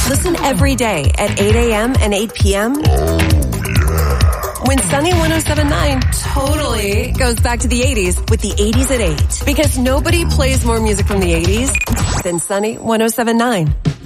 Listen every day at 8 a.m. and 8 p.m. When Sunny 107.9 totally goes back to the 80s with the 80s at 8. Because nobody plays more music from the 80s than Sunny 107.9.